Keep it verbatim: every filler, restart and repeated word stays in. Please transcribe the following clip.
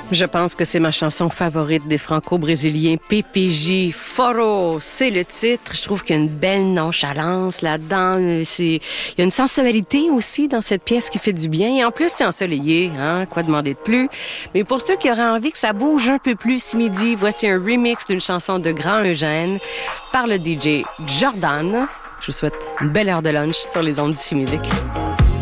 Je pense que c'est ma chanson favorite des Franco-Brésiliens. P P J, Foro, c'est le titre. Je trouve qu'il y a une belle nonchalance là-dedans. C'est... Il y a une sensualité aussi dans cette pièce qui fait du bien. Et en plus, c'est ensoleillé, hein? Quoi demander de plus? Mais pour ceux qui auraient envie que ça bouge un peu plus ce midi, voici un remix d'une chanson de Grand Eugène par le D J Jordan. Je vous souhaite une belle heure de lunch sur les ondes d'Ici Musique.